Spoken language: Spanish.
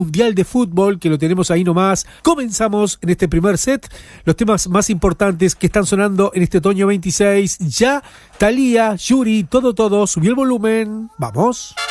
Mundial de Fútbol, que lo tenemos ahí nomás. Comenzamos en este primer set los temas más importantes que están sonando en este otoño 26. Ya, Thalía, Yuri, todo, subió el volumen. ¡Vamos!